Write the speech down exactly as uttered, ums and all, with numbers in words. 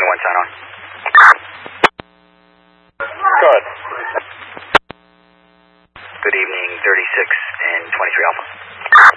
one, sign on. Good. Good evening, thirty-six and twenty-three Alpha.